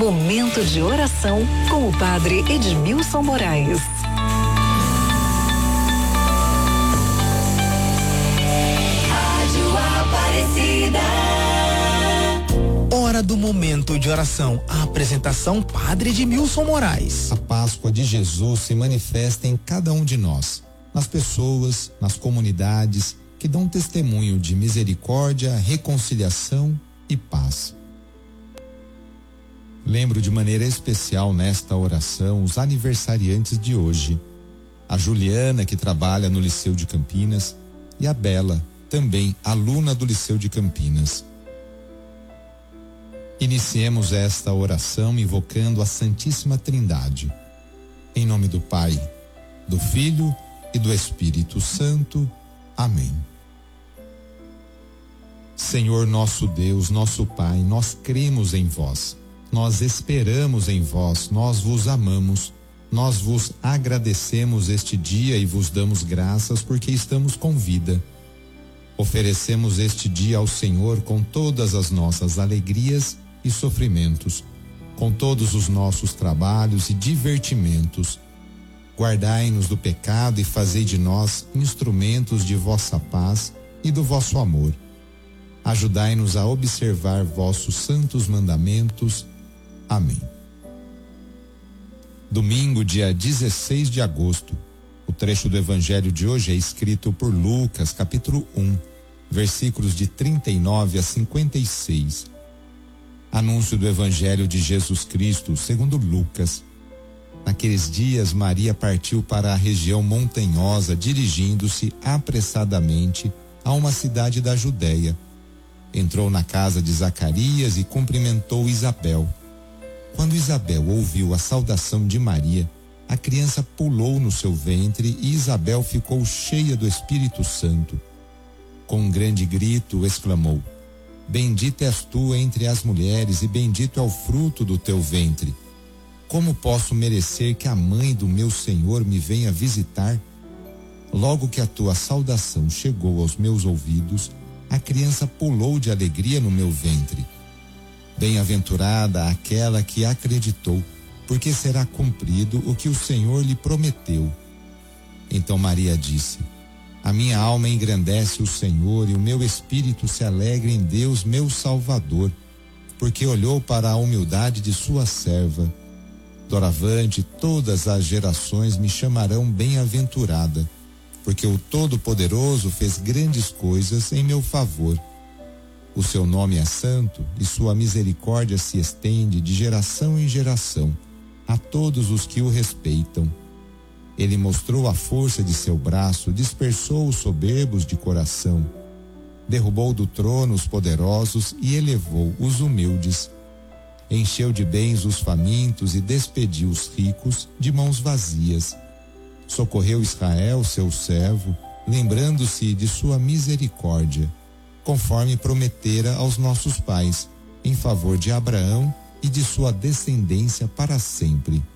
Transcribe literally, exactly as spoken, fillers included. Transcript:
Momento de oração com o Padre Edmilson Moraes. Rádio Aparecida. Hora do momento de oração. A apresentação Padre Edmilson Moraes. A Páscoa de Jesus se manifesta em cada um de nós, nas pessoas, nas comunidades que dão testemunho de misericórdia, reconciliação e paz. Lembro de maneira especial nesta oração os aniversariantes de hoje. A Juliana, que trabalha no Liceu de Campinas, e a Bela, também aluna do Liceu de Campinas. Iniciemos esta oração invocando a Santíssima Trindade. Em nome do Pai, do Filho e do Espírito Santo. Amém. Senhor nosso Deus, nosso Pai, nós cremos em vós. Nós esperamos em vós, nós vos amamos, nós vos agradecemos este dia e vos damos graças porque estamos com vida. Oferecemos este dia ao Senhor com todas as nossas alegrias e sofrimentos, com todos os nossos trabalhos e divertimentos. Guardai-nos do pecado e fazei de nós instrumentos de vossa paz e do vosso amor. Ajudai-nos a observar vossos santos mandamentos. Amém. Domingo, dia dezesseis de agosto. O trecho do evangelho de hoje é escrito por Lucas, capítulo um, versículos de trinta e nove a cinquenta e seis. Anúncio do evangelho de Jesus Cristo, segundo Lucas. Naqueles dias, Maria partiu para a região montanhosa, dirigindo-se apressadamente a uma cidade da Judéia. Entrou na casa de Zacarias e cumprimentou Isabel. Quando Isabel ouviu a saudação de Maria, a criança pulou no seu ventre e Isabel ficou cheia do Espírito Santo. Com um grande grito, exclamou: Bendita és tu entre as mulheres e bendito é o fruto do teu ventre. Como posso merecer que a mãe do meu Senhor me venha visitar? Logo que a tua saudação chegou aos meus ouvidos, a criança pulou de alegria no meu ventre. Bem-aventurada aquela que acreditou, porque será cumprido o que o Senhor lhe prometeu. Então Maria disse: A minha alma engrandece o Senhor e o meu espírito se alegra em Deus, meu Salvador, porque olhou para a humildade de sua serva. Doravante, todas as gerações me chamarão bem-aventurada, porque o Todo-Poderoso fez grandes coisas em meu favor. O seu nome é santo e sua misericórdia se estende de geração em geração a todos os que o respeitam. Ele mostrou a força de seu braço, dispersou os soberbos de coração, derrubou do trono os poderosos e elevou os humildes. Encheu de bens os famintos e despediu os ricos de mãos vazias. Socorreu Israel, seu servo, lembrando-se de sua misericórdia, conforme prometera aos nossos pais, em favor de Abraão e de sua descendência para sempre.